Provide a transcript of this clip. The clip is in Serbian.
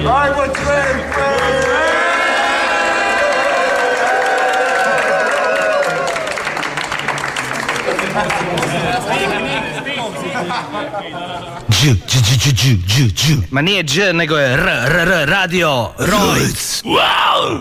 Ajmo Crkve! Ma nije dž, nego je r, radio Rojc.